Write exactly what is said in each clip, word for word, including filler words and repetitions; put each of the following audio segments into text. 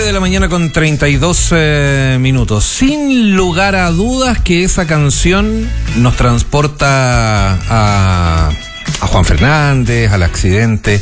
nueve de la mañana con treinta y dos eh, minutos. Sin lugar a dudas que esa canción nos transporta a, a Juan Fernández, al accidente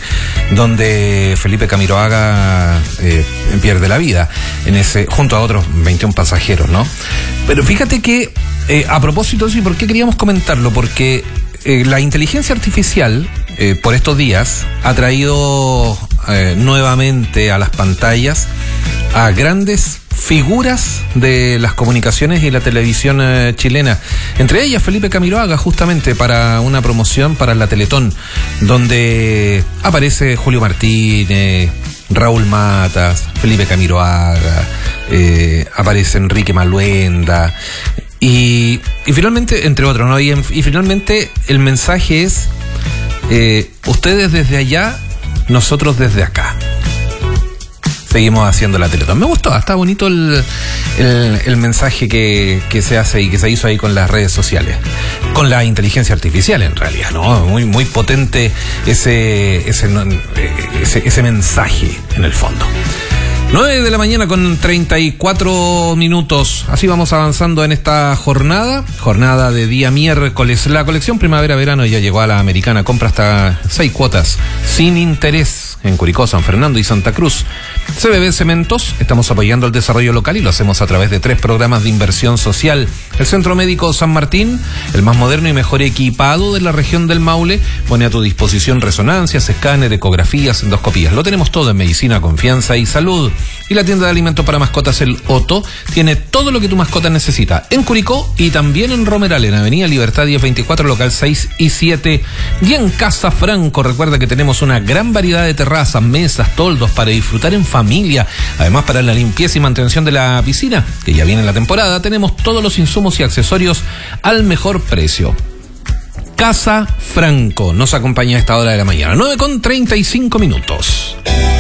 donde Felipe Camiroaga eh, pierde la vida en ese, junto a otros veintiún pasajeros, ¿no? Pero fíjate que eh, a propósito de eso, ¿y por qué queríamos comentarlo? Porque eh, la inteligencia artificial eh, por estos días ha traído eh, nuevamente a las pantallas a grandes figuras de las comunicaciones y la televisión eh, chilena, entre ellas Felipe Camiroaga, justamente para una promoción para la Teletón, donde aparece Julio Martínez, Raúl Matas, Felipe Camiroaga, eh, aparece Enrique Maluenda y, y finalmente, entre otros, ¿no? Y, y finalmente el mensaje es eh, ustedes desde allá, nosotros desde acá. Seguimos haciendo la Teletón. Me gustó, está bonito el, el, el mensaje que, que se hace y que se hizo ahí con las redes sociales. Con la inteligencia artificial, en realidad, ¿no? Muy, muy potente ese, ese, ese, ese mensaje, en el fondo. nueve de la mañana con treinta y cuatro minutos. Así vamos avanzando en esta jornada. Jornada de día miércoles. La colección primavera-verano ya llegó a la Americana. Compra hasta seis cuotas sin interés en Curicó, San Fernando y Santa Cruz. C B B Cementos, estamos apoyando el desarrollo local y lo hacemos a través de tres programas de inversión social. El Centro Médico San Martín, el más moderno y mejor equipado de la región del Maule, pone a tu disposición resonancias, escáner, ecografías, endoscopías. Lo tenemos todo en medicina, confianza y salud. Y la tienda de alimentos para mascotas, el Otto, tiene todo lo que tu mascota necesita en Curicó y también en Romeral, en Avenida Libertad diez veinticuatro, local seis y siete. Y en Casa Franco, recuerda que tenemos una gran variedad de terrazas, mesas, toldos para disfrutar en familia. Además, para la limpieza y mantención de la piscina, que ya viene la temporada, tenemos todos los insumos y accesorios al mejor precio. Casa Franco nos acompaña a esta hora de la mañana, nueve con treinta y cinco minutos.